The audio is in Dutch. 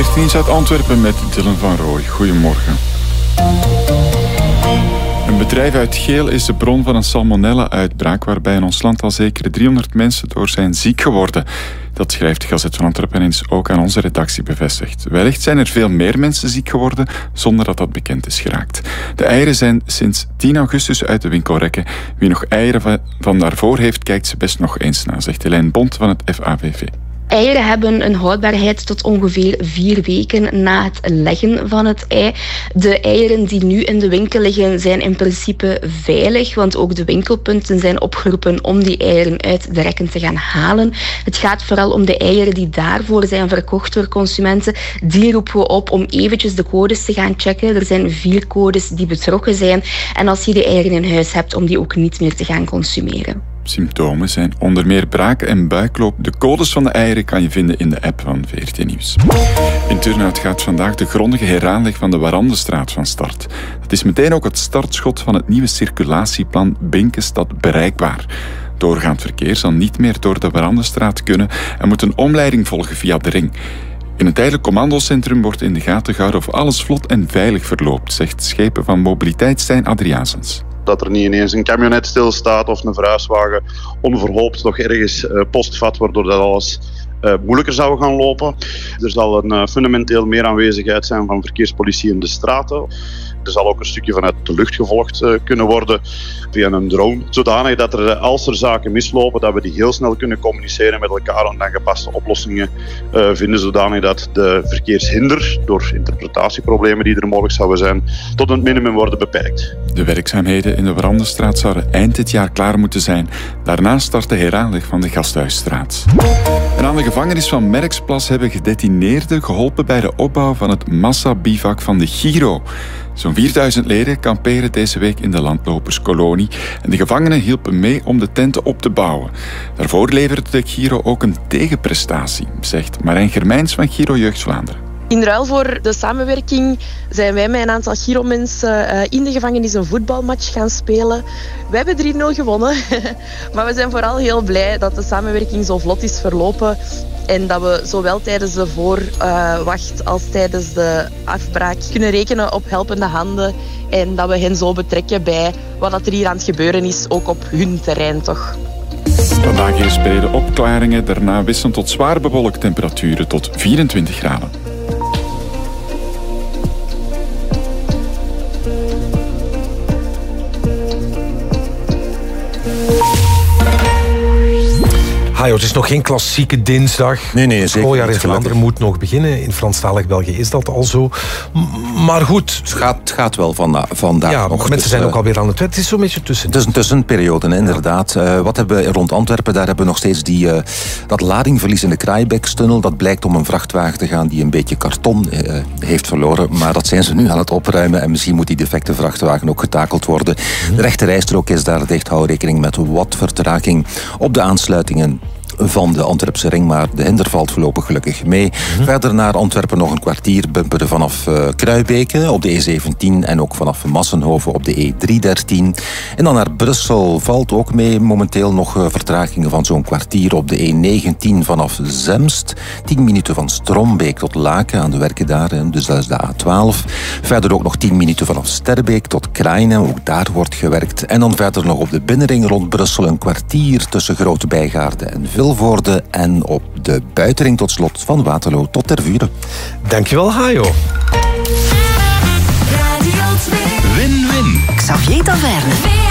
14 uit Antwerpen met Dylan van Rooij. Goedemorgen. Een bedrijf uit Geel is de bron van een salmonella-uitbraak waarbij in ons land al zeker 300 mensen door zijn ziek geworden. Dat schrijft de Gazet van Antwerpen en is ook aan onze redactie bevestigd. Wellicht zijn er veel meer mensen ziek geworden zonder dat dat bekend is geraakt. De eieren zijn sinds 10 augustus uit de winkelrekken. Wie nog eieren van daarvoor heeft, kijkt ze best nog eens na, zegt Helijn Bont van het FAVV. Eieren hebben een houdbaarheid tot ongeveer 4 weken na het leggen van het ei. De eieren die nu in de winkel liggen zijn in principe veilig, want ook de winkelpunten zijn opgeroepen om die eieren uit de rekken te gaan halen. Het gaat vooral om de eieren die daarvoor zijn verkocht door consumenten. Die roepen we op om eventjes de codes te gaan checken. Er zijn 4 codes die betrokken zijn. En als je de eieren in huis hebt, om die ook niet meer te gaan consumeren. Symptomen zijn onder meer braken en buikloop. De codes van de eieren kan je vinden in de app van VRT Nieuws. In Turnhout gaat vandaag de grondige heraanleg van de Warandenstraat van start. Dat is meteen ook het startschot van het nieuwe circulatieplan Binkenstad bereikbaar. Doorgaand verkeer zal niet meer door de Warandenstraat kunnen en moet een omleiding volgen via de ring. In het tijdelijk commandocentrum wordt in de gaten gehouden of alles vlot en veilig verloopt, zegt schepen van mobiliteit Stijn Adriaansens. Dat er niet ineens een camionet stilstaat of een verhuiswagen onverhoopt nog ergens postvat, waardoor dat alles moeilijker zou gaan lopen. Er zal een fundamenteel meer aanwezigheid zijn van verkeerspolitie in de straten. Er zal ook een stukje vanuit de lucht gevolgd kunnen worden via een drone. Zodanig dat er, als er zaken mislopen, dat we die heel snel kunnen communiceren met elkaar en dan gepaste oplossingen vinden. Zodanig dat de verkeershinder door interpretatieproblemen die er mogelijk zouden zijn, tot een minimum worden beperkt. De werkzaamheden in de Warandenstraat zouden eind dit jaar klaar moeten zijn. Daarna start de heraanleg van de Gasthuisstraat. En aan de gevangenis van Merksplas hebben gedetineerden geholpen bij de opbouw van het massabivak van de Giro. Zo'n 4000 leden kamperen deze week in de landloperskolonie en de gevangenen hielpen mee om de tenten op te bouwen. Daarvoor leverde de Giro ook een tegenprestatie, zegt Marijn Germijns van Giro Jeugd Vlaanderen. In ruil voor de samenwerking zijn wij met een aantal Giro-mensen in de gevangenis een voetbalmatch gaan spelen. We hebben 3-0 gewonnen, maar we zijn vooral heel blij dat de samenwerking zo vlot is verlopen. En dat we zowel tijdens de voorwacht als tijdens de afbraak kunnen rekenen op helpende handen. En dat we hen zo betrekken bij wat er hier aan het gebeuren is, ook op hun terrein toch. Vandaag eerst brede opklaringen, daarna wisselen tot zwaar bewolkt, temperaturen tot 24 graden. Hajo, het is nog geen klassieke dinsdag. Nee, het schooljaar in Vlaanderen moet nog beginnen. In Franstalig België is dat al zo. Maar goed. Het gaat wel vandaag ja, nog. Mensen zijn ook alweer aan het werk. Het is zo'n beetje tussen. Het is een tussenperiode, inderdaad. Wat hebben we rond Antwerpen? Daar hebben we nog steeds dat ladingverlies in de Kraaibeekstunnel. Dat blijkt om een vrachtwagen te gaan die een beetje karton heeft verloren. Maar dat zijn ze nu aan het opruimen. En misschien moet die defecte vrachtwagen ook getakeld worden. De rechterrijstrook is daar dicht. Hou rekening met wat vertraging op de aansluitingen van de Antwerpse ring, maar de hinder valt voorlopig gelukkig mee. Verder naar Antwerpen nog een kwartier bumperen vanaf Kruibeke op de E17 en ook vanaf Massenhoven op de E313. En dan naar Brussel valt ook mee momenteel nog vertragingen van zo'n kwartier op de E19 vanaf Zemst. 10 minuten van Strombeek tot Laken aan de werken daar, dus dat is de A12. Verder ook nog 10 minuten vanaf Sterbeek tot Krainen, ook daar wordt gewerkt. En dan verder nog op de binnenring rond Brussel een kwartier tussen Grote Bijgaarde en Vilvoorde en op de buitenring tot slot van Waterloo tot Tervuren. Dankjewel, Hajo. Win-win. Xavier Taverne.